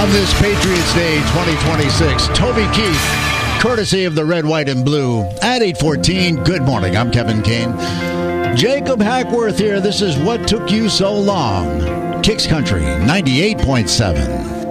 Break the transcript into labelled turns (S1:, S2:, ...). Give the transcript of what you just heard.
S1: On this Patriots Day 2026, Toby Keith, courtesy of the Red, White, and Blue at 8:14. Good morning. I'm Kevin Kane. Jacob Hackworth here. This is What Took You So Long. Kicks Country 98.7.